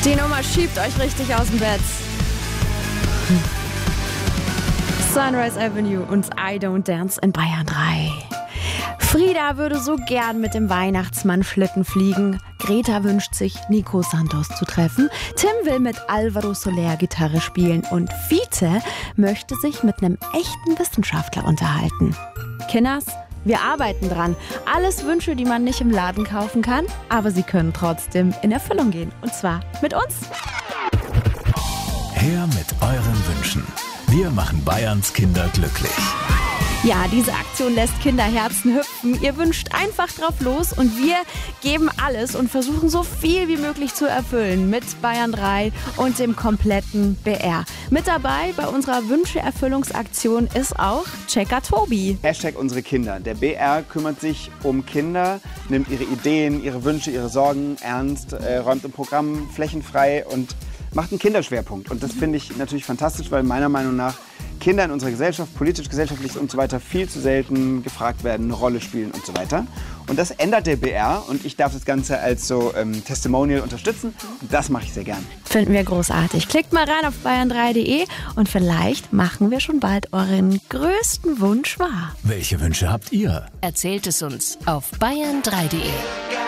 Die Nummer schiebt euch richtig aus dem Bett. Sunrise Avenue und I Don't Dance in Bayern 3. Frieda würde so gern mit dem Weihnachtsmann Schlitten fliegen. Greta wünscht sich, Nico Santos zu treffen. Tim will mit Alvaro Soler Gitarre spielen. Und Fiete möchte sich mit einem echten Wissenschaftler unterhalten. Kinders, wir arbeiten dran. Alles Wünsche, die man nicht im Laden kaufen kann, aber sie können trotzdem in Erfüllung gehen. Und zwar mit uns. Her mit euren Wünschen. Wir machen Bayerns Kinder glücklich. Ja, diese Aktion lässt Kinderherzen hüpfen. Ihr wünscht einfach drauf los und wir geben alles und versuchen so viel wie möglich zu erfüllen mit Bayern 3 und dem kompletten BR. Mit dabei bei unserer Wünsche-Erfüllungsaktion ist auch Checker Tobi. Hashtag unsere Kinder. Der BR kümmert sich um Kinder, nimmt ihre Ideen, ihre Wünsche, ihre Sorgen ernst, räumt im Programm flächenfrei und macht einen Kinderschwerpunkt. Und das finde ich natürlich fantastisch, weil meiner Meinung nach Kinder in unserer Gesellschaft, politisch, gesellschaftlich und so weiter, viel zu selten gefragt werden, eine Rolle spielen und so weiter. Und das ändert der BR und ich darf das Ganze als so Testimonial unterstützen. Und das mache ich sehr gern. Finden wir großartig. Klickt mal rein auf bayern3.de und vielleicht machen wir schon bald euren größten Wunsch wahr. Welche Wünsche habt ihr? Erzählt es uns auf bayern3.de.